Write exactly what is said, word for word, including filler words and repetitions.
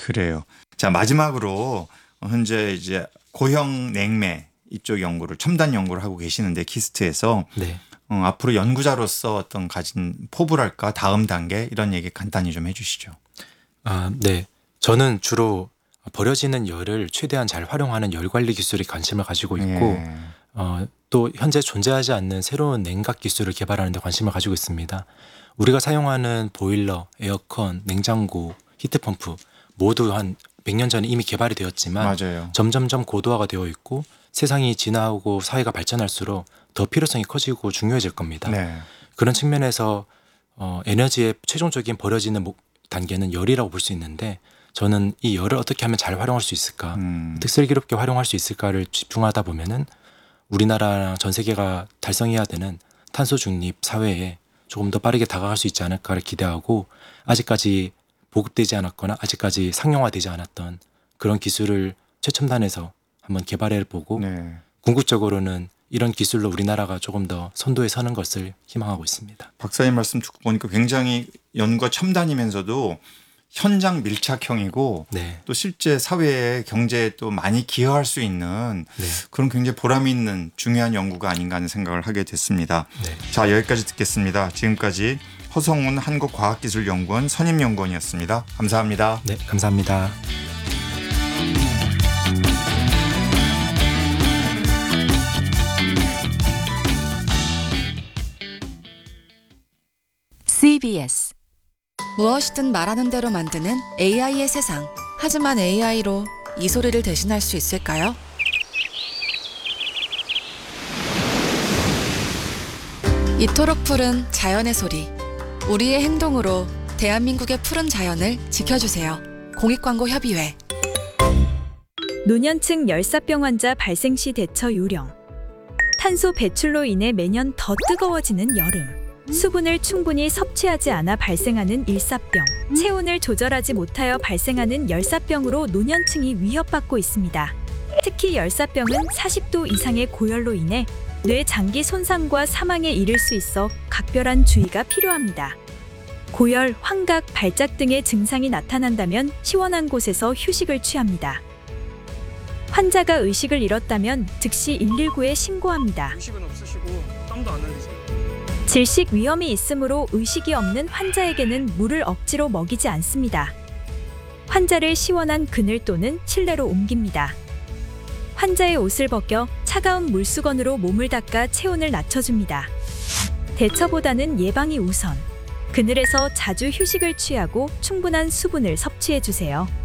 그래요. 자, 마지막으로 현재 이제 고형 냉매 이쪽 연구를 첨단 연구를 하고 계시는데 키스트에서 네. 어, 앞으로 연구자로서 어떤 가진 포부랄까 다음 단계 이런 얘기 간단히 좀 해주시죠. 아, 네. 저는 주로 버려지는 열을 최대한 잘 활용하는 열 관리 기술에 관심을 가지고 있고 예. 어, 또 현재 존재하지 않는 새로운 냉각 기술을 개발하는 데 관심을 가지고 있습니다. 우리가 사용하는 보일러, 에어컨, 냉장고, 히트펌프 모두 한 백 년 전에 이미 개발이 되었지만 맞아요. 점점점 고도화가 되어 있고 세상이 진화하고 사회가 발전할수록 더 필요성이 커지고 중요해질 겁니다. 네. 그런 측면에서 어, 에너지의 최종적인 버려지는 목, 단계는 열이라고 볼 수 있는데 저는 이 열을 어떻게 하면 잘 활용할 수 있을까, 음. 어떻게 슬기롭게 활용할 수 있을까를 집중하다 보면은 우리나라랑 전 세계가 달성해야 되는 탄소 중립 사회에 조금 더 빠르게 다가갈 수 있지 않을까를 기대하고 아직까지 보급되지 않았거나 아직까지 상용화되지 않았던 그런 기술을 최첨단에서 한번 개발해보고 네. 궁극적으로는 이런 기술로 우리나라가 조금 더 선도에 서는 것을 희망하고 있습니다. 박사님 말씀 듣고 보니까 굉장히 연구가 첨단이면서도 현장 밀착형이고 네. 또 실제 사회에 경제에 또 많이 기여할 수 있는 네. 그런 굉장히 보람 있는 중요한 연구가 아닌가 하는 생각을 하게 됐습니다. 네. 자, 여기까지 듣겠습니다. 지금까지 허성훈 한국과학기술연구원 선임연구원이었습니다. 감사합니다. 네, 감사합니다. 씨비에스 무엇이든 말하는 대로 만드는 에이아이의 세상. 하지만 에이아이로 이 소리를 대신할 수 있을까요? 이토록 푸른 자연의 소리. 우리의 행동으로 대한민국의 푸른 자연을 지켜주세요. 공익광고협의회. 노년층 열사병 환자 발생 시 대처 요령. 탄소 배출로 인해 매년 더 뜨거워지는 여름. 수분을 충분히 섭취하지 않아 발생하는 일사병. 체온을 조절하지 못하여 발생하는 열사병으로 노년층이 위협받고 있습니다. 특히 열사병은 사십 도 이상의 고열로 인해 뇌 장기 손상과 사망에 이를 수 있어 각별한 주의가 필요합니다. 고열, 환각, 발작 등의 증상이 나타난다면 시원한 곳에서 휴식을 취합니다. 환자가 의식을 잃었다면 즉시 일일구에 신고합니다. 의식은 없으시고 땀도 안 흘리세요. 질식 위험이 있으므로 의식이 없는 환자에게는 물을 억지로 먹이지 않습니다. 환자를 시원한 그늘 또는 실내로 옮깁니다. 환자의 옷을 벗겨 차가운 물수건으로 몸을 닦아 체온을 낮춰줍니다. 대처보다는 예방이 우선. 그늘에서 자주 휴식을 취하고 충분한 수분을 섭취해주세요.